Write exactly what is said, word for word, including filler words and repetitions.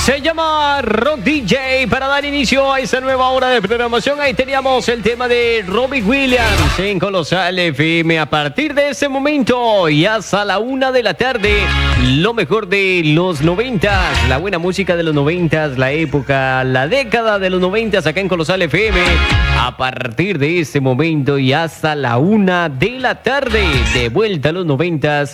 Se llama Rock D J para dar inicio a esta nueva hora de programación. Ahí teníamos el tema de Robbie Williams en Colosal F M. A partir de ese momento y hasta la una de la tarde, lo mejor de los noventas, la buena música de los noventas, la época, la década de los noventas acá en Colosal F M. A partir de ese momento y hasta la una de la tarde, de vuelta a los noventas